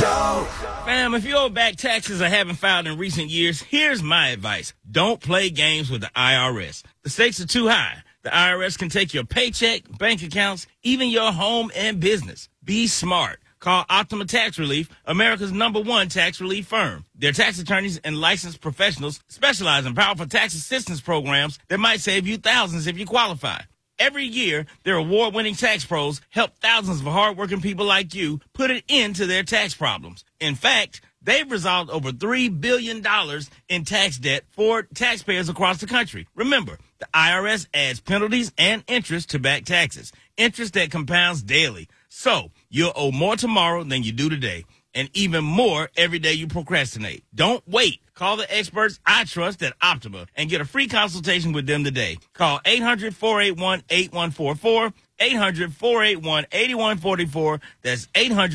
Show. Fam, if you owe back taxes or haven't filed in recent years, here's my advice. Don't play games with the IRS. The stakes are too high. The IRS can take your paycheck, bank accounts, even your home and business. Be smart. Call Optima Tax Relief, America's #1 tax relief firm. Their tax attorneys and licensed professionals specialize in powerful tax assistance programs that might save you thousands if you qualify. Every year, their award-winning tax pros help thousands of hardworking people like you put an end to their tax problems. In fact, they've resolved over $3 billion in tax debt for taxpayers across the country. Remember, the IRS adds penalties and interest to back taxes, interest that compounds daily. So, you'll owe more tomorrow than you do today, and even more every day you procrastinate. Don't wait. Call the experts I trust at Optima and get a free consultation with them today. Call 800-481-8144, 800-481-8144. That's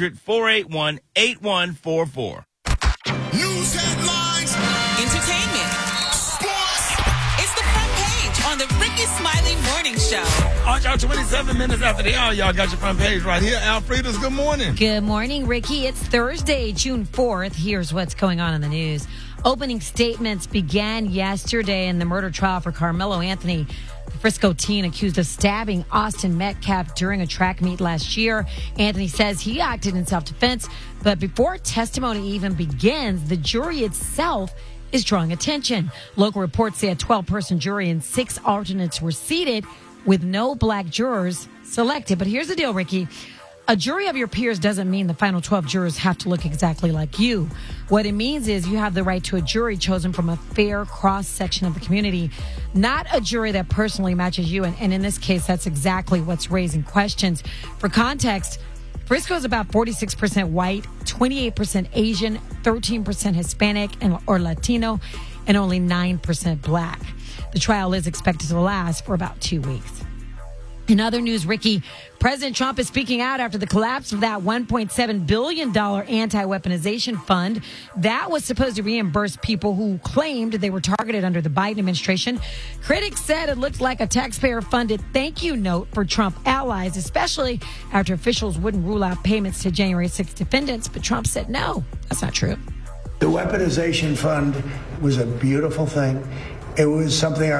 800-481-8144. News headlines, Entertainment. sports. It's the front page on the Ricky Smiley Morning Show. All y'all, 27 minutes after the hour, y'all got your front page right here. Alfreda's, good morning. Good morning, Ricky. It's Thursday, June 4th. Here's what's going on in the news. Opening statements began yesterday in the murder trial for Carmelo Anthony, the Frisco teen accused of stabbing Austin Metcalf during a track meet last year. Anthony says he acted in self-defense, but before testimony even begins, the jury itself is drawing attention. Local reports say a 12-person jury and 6 alternates were seated with no black jurors selected. But here's the deal, Ricky. A jury of your peers doesn't mean the final 12 jurors have to look exactly like you. What it means is you have the right to a jury chosen from a fair cross-section of the community, not a jury that personally matches you. And in this case, that's exactly what's raising questions. For context, Frisco is about 46% white, 28% Asian, 13% Hispanic or Latino, and only 9% black. The trial is expected to last for about 2 weeks. In other news, Ricky, President Trump is speaking out after the collapse of that $1.7 billion anti-weaponization fund that was supposed to reimburse people who claimed they were targeted under the Biden administration. Critics said it looked like a taxpayer-funded thank you note for Trump allies, especially after officials wouldn't rule out payments to January 6 defendants. But Trump said, no, that's not true. The weaponization fund was a beautiful thing. It was something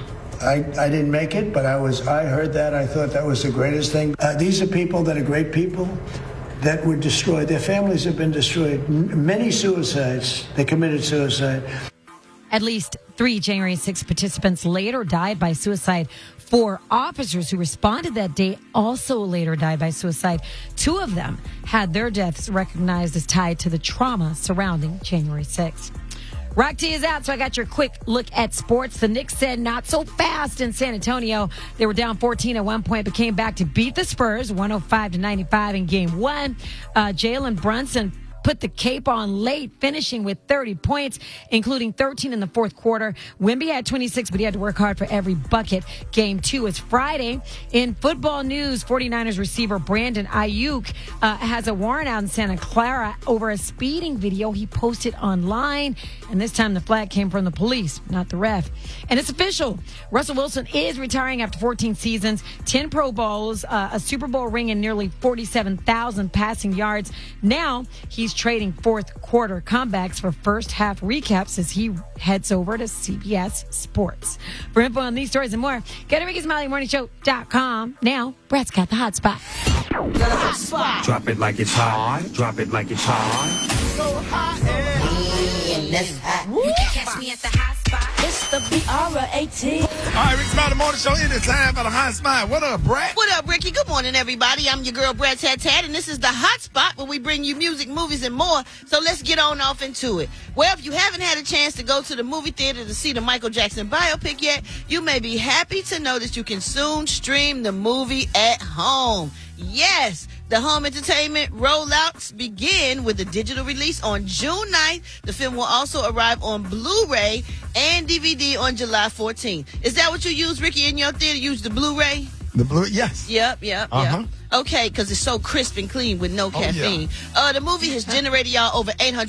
I didn't make it, but I heard that. I thought that was the greatest thing. These are people that are great people that were destroyed. Their families have been destroyed. Many suicides. They committed suicide. At least 3 January 6 participants later died by suicide. 4 officers who responded that day also later died by suicide. 2 of them had their deaths recognized as tied to the trauma surrounding January 6th. Rock T is out, so I got your quick look at sports. The Knicks said not so fast in San Antonio. They were down 14 at one point, but came back to beat the Spurs 105-95 in Game 1. Jalen Brunson put the cape on late, finishing with 30 points, including 13 in the fourth quarter. Wemby had 26, but he had to work hard for every bucket. Game 2 is Friday. In football news, 49ers receiver Brandon Ayuk has a warrant out in Santa Clara over a speeding video he posted online. And this time the flag came from the police, not the ref. And it's official. Russell Wilson is retiring after 14 seasons, 10 Pro Bowls, a Super Bowl ring, and nearly 47,000 passing yards. Now he's trading fourth quarter comebacks for first half recaps as he heads over to CBS Sports. For info on these stories and more, go to RickySmileyMorningShow.com. Now, Brett's got the hot spot. The hot spot. Drop it like it's hot. Drop it like it's hot. So hot and You can catch me at the hot spot. It's the BR18. All right, Rick Smiley Morning Show. It is time for the hot spot. What up, Brett? What up, Ricky? Good morning, everybody. I'm your girl, Brett Tat, and this is the hot spot where we bring you music, movies, and more. So let's get on off into it. Well, if you haven't had a chance to go to the movie theater to see the Michael Jackson biopic yet, you may be happy to know that you can soon stream the movie at home. Yes, the home entertainment rollouts begin with a digital release on June 9th. The film will also arrive on Blu-ray and DVD on July 14th. Is that what you use, Ricky, in your theater? Use the Blu-ray? The blue, yes. Yep. Okay, because it's so crisp and clean with no caffeine. Yeah. The movie has generated y'all over 800